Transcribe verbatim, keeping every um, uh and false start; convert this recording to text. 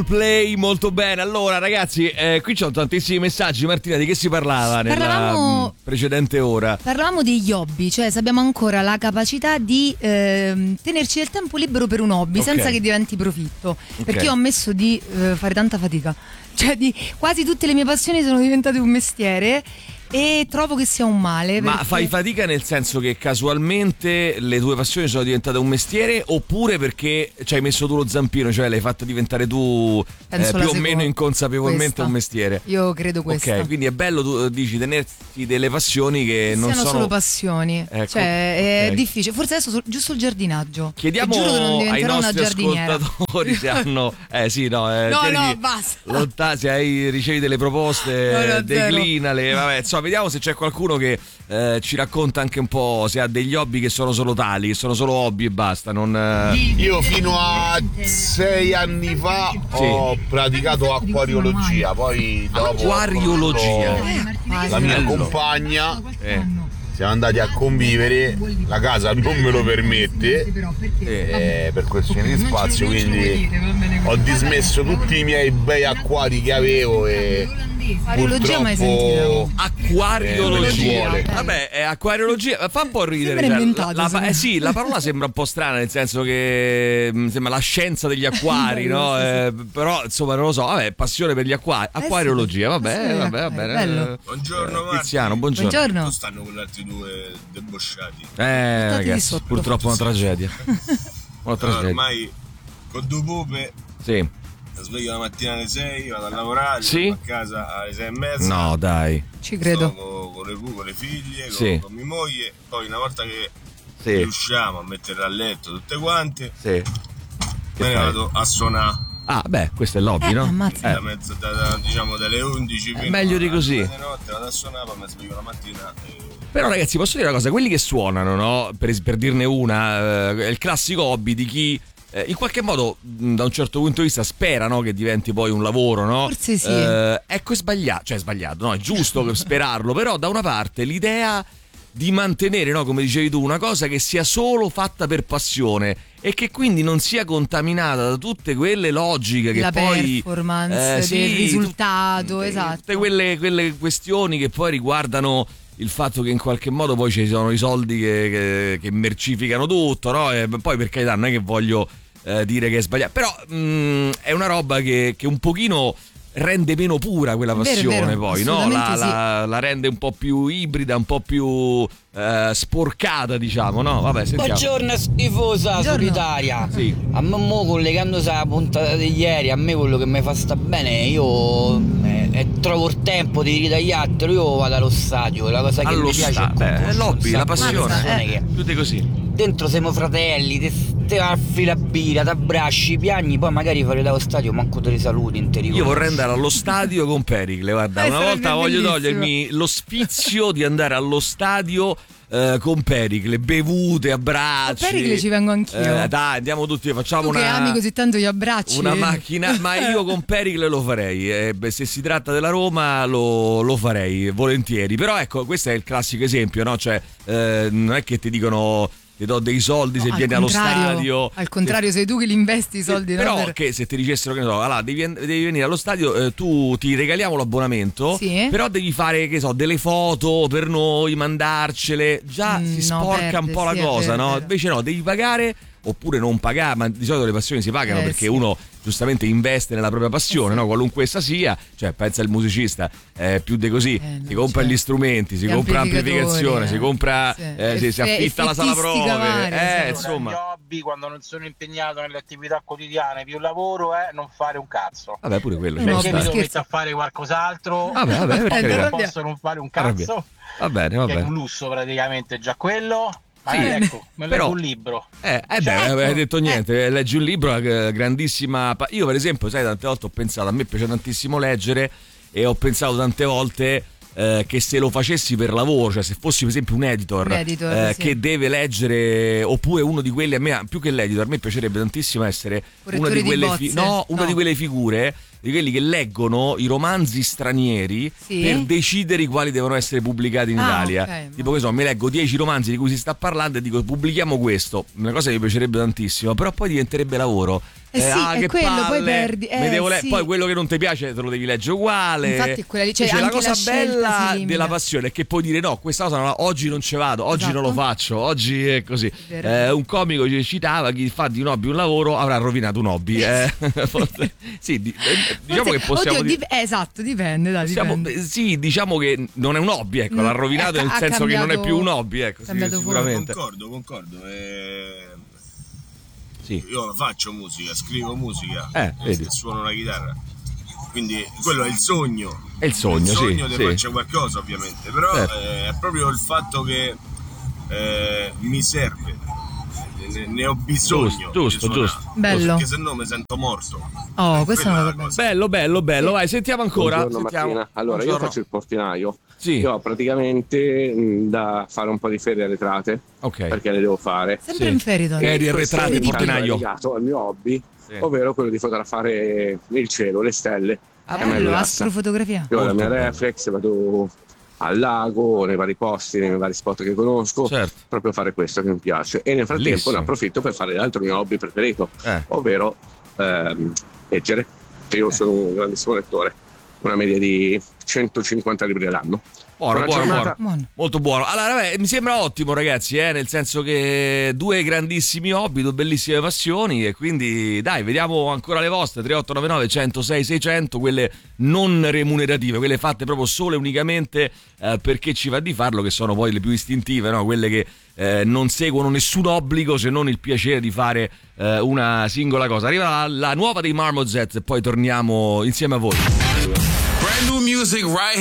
Play, molto bene. Allora ragazzi, eh, qui c'ho tantissimi messaggi. Martina, di che si parlava nella Parlavamo... mh, precedente ora? Parlavamo degli hobby, cioè se abbiamo ancora la capacità di eh, tenerci del tempo libero per un hobby, okay, senza che diventi profitto, okay, perché io ho ammesso di eh, fare tanta fatica, cioè di, quasi tutte le mie passioni sono diventate un mestiere e trovo che sia un male. Ma perché... fai fatica nel senso che casualmente le tue passioni sono diventate un mestiere, oppure perché ci hai messo tu lo zampino, cioè l'hai fatta diventare tu eh, più o seconda, meno inconsapevolmente questa, un mestiere? Io credo questo. Ok, quindi è bello, tu dici, tenersi delle passioni che, che non sono sono solo passioni, ecco, cioè è okay, difficile. Forse adesso so, giusto il giardinaggio. Chiediamo giuro che non ai una nostri giardiniera. ascoltatori se hanno eh sì no eh, no no basta lontano, se hai ricevi delle proposte, no, no, declinale, vabbè, insomma, vediamo se c'è qualcuno che eh, ci racconta anche un po' se ha degli hobby che sono solo tali, che sono solo hobby e basta. Non, eh... Io fino a sei anni fa sì, ho praticato acquariologia, poi dopo acquariologia la mia Bello. compagna eh. siamo andati a convivere, la casa non me lo permette eh, per questioni di spazio, quindi ho dismesso tutti i miei bei acquari che avevo e acquariologia mai sentito? Acquariologia. Eh, Vabbè, è acquariologia. Fa un po' ridere. Cioè, inventato, la, la, eh, sì, la parola sembra un po' strana, nel senso che mh, sembra la scienza degli acquari, no? Eh, però insomma non lo so. Vabbè, passione per gli acquari. Acquariologia, vabbè, eh, vabbè, va bene. Eh, buongiorno, eh, Tiziano, buongiorno. Buongiorno. Non stanno con gli altri due debosciati. Eh, ragazzi, purtroppo una tragedia. Una tragedia. Allora, ormai con due pupe. Sì. Sveglio la mattina alle sei, vado a lavorare, sì? a casa alle sei e mezza. No, dai. Ci credo. Con, con, le, con le figlie, con, sì, con mia moglie. Poi una volta che sì, riusciamo a mettere a letto tutte quante, sì, me ne vado a suonare. Ah, beh, questo è l'hobby, eh, no? Ammazza. Da mezza, da, da, diciamo dalle undici fino meglio di così. alle notte vado a suonare, poi mi sveglio la mattina e... Però ragazzi, posso dire una cosa, quelli che suonano, no? Per, per dirne una, eh, è il classico hobby di chi eh, in qualche modo da un certo punto di vista spera, no, che diventi poi un lavoro, no? Forse sì. Eh, ecco, è sbagliato, cioè è sbagliato, no? È giusto sperarlo, però da una parte l'idea di mantenere, no, come dicevi tu, una cosa che sia solo fatta per passione e che quindi non sia contaminata da tutte quelle logiche che la poi performance, eh, sì, del risultato, tutte, esatto. Tutte quelle, quelle questioni che poi riguardano il fatto che in qualche modo poi ci sono i soldi che, che, che mercificano tutto, no? E poi per carità non è che voglio eh, dire che è sbagliato, però mh, è una roba che, che un pochino rende meno pura quella passione, vero, vero, poi, no? La, sì, la, la rende un po' più ibrida, un po' più eh, sporcata, diciamo, no? Vabbè, sentiamo. Buongiorno schifosa, buongiorno, solitaria. Sì. A me mo, collegandosi alla puntata di ieri, a me quello che mi fa sta bene, io eh, eh, trovo il tempo di ritagliartelo, io vado allo stadio, la cosa che allo mi piace sta- è beh, l'hobby, la passione, eh, che più di così. Dentro siamo fratelli, te, te affi la birra, t'abbracci, piagni, poi magari fuori dallo stadio manco te li saluti in te. Io vorrei andare allo stadio con Pericle, guarda, eh, una volta voglio bellissimo. togliermi lo sfizio di andare allo stadio eh, con Pericle, bevute, abbracci. Con Pericle ci vengo anch'io. Eh, dai, andiamo tutti, facciamo tu una... che ami così tanto gli abbracci. Una macchina, ma io con Pericle lo farei, eh, beh, se si tratta della Roma lo, lo farei volentieri, però ecco, questo è il classico esempio, no? Cioè, eh, non è che ti dicono... ti do dei soldi se no, vieni allo stadio. Al contrario, sei tu che li investi i soldi. Però no, per... che se ti dicessero che no, allora, devi, devi venire allo stadio, eh, tu ti regaliamo l'abbonamento, sì, però devi fare, che so, delle foto per noi, mandarcele. Già mm, si no, sporca perde, un po' la sì, cosa, vero, no? vero. Invece no, devi pagare oppure non pagare, ma di solito le passioni si pagano eh, perché sì. uno giustamente investe nella propria passione, eh, sì. no? Qualunque essa sia, cioè pensa il musicista, eh, più di così, eh, si compra cioè, gli strumenti, si gli compra amplificazione, si compra, sì. eh, si, si affitta la sala prove, varie, eh, sì. insomma. Gli hobby, quando non sono impegnato nelle attività quotidiane, più lavoro è non fare un cazzo. Vabbè, pure quello. No, Perché cioè, mi scherzo. devo mettere a fare qualcos'altro? Vabbè, vabbè, per perché carità. non posso non fare un Arrabbia. cazzo. Va bene, va Che è bene. un lusso praticamente già quello. Ma Sì, ecco, me però- leggo un libro. Eh, eh Cioè, beh, ecco. hai detto niente, leggi un libro, una grandissima... pa- Io per esempio, sai, tante volte ho pensato, a me piace tantissimo leggere e ho pensato tante volte eh, che se lo facessi per lavoro, cioè se fossi per esempio un editor, Un editor, eh, sì. che deve leggere, oppure uno di quelli, a me più che l'editor, a me piacerebbe tantissimo essere una Correttore di di quelle, bozze. fi- no, una No. di quelle figure, di quelli che leggono i romanzi stranieri Sì. per decidere i quali devono essere pubblicati in Ah, Italia. ok, Tipo che so, mi leggo dieci romanzi di cui si sta parlando e dico pubblichiamo questo, una cosa che mi piacerebbe tantissimo, però poi diventerebbe lavoro. Eh sì, ah, è che quello, palle, poi perdi. Eh, me devo le- sì. poi quello che non ti piace te lo devi leggere uguale. Infatti è quella lì, cioè, Invece anche la cosa la scelta bella si limita. della passione è che puoi dire no, questa cosa non- oggi non ce vado, oggi Esatto. non lo faccio, oggi è così. Vero. Eh, un comico ci citava chi fa di un hobby un lavoro avrà rovinato un hobby. Eh. Forse- sì, di- eh, diciamo Forse- che possiamo oddio, dire. dip- eh, esatto, dipende, dai, Possiamo- dipende. sì, diciamo che non è un hobby, ecco, Mm, l'ha rovinato ha- nel ha senso che non è cambiato- più un hobby, ecco, sì, cambiato sicuramente. Concordo, concordo. eh, Sì. Io faccio musica, scrivo musica Eh, e, vedi. e suono la chitarra. Quindi quello è il sogno. È il sogno, il sogno sì, di sì. faccio qualcosa, ovviamente. Però Certo. eh, è proprio il fatto che eh, mi serve. Ne, ne ho bisogno. Giusto, giusto, di suonare. giusto. Bello. Perché se no mi sento morto. Oh, questa è una Quella cosa cosa. Bello, bello, bello. Vai, sentiamo ancora. Buongiorno Sentiamo. Martina. Allora, Buongiorno. io faccio il portinaio. Sì. Io ho praticamente mh, da fare un po' di ferie arretrate Ok. perché le devo fare. Sempre Sì. in ferie, Tony. Eh, di Questo arretrati, è portinaio. legato al mio hobby, Sì. ovvero quello di fotografare il cielo, le stelle. Ah, che a me bello, rilassa. astrofotografia. Io ho la Molto mia bello. reflex, vado al lago, nei vari posti, nei vari spot che conosco, Certo. proprio fare questo che mi piace. E nel frattempo Bellissimo. ne approfitto per fare l'altro mio hobby preferito, Eh. ovvero ehm, leggere. Io sono un grandissimo lettore, una media di centocinquanta libri all'anno. Buono, Buona buono, giornata. buono. Buono. Molto buono. Allora, vabbè, mi sembra ottimo, ragazzi, eh, nel senso che due grandissimi hobby, due bellissime passioni e quindi dai, vediamo ancora le vostre tre otto nove nove, centosei, seicento, quelle non remunerative, quelle fatte proprio solo e unicamente eh, perché ci va di farlo, che sono poi le più istintive, no? Quelle che eh, non seguono nessun obbligo se non il piacere di fare eh, una singola cosa. Arriva la, la nuova dei Marmozette e poi torniamo insieme a voi. Brand new music right here.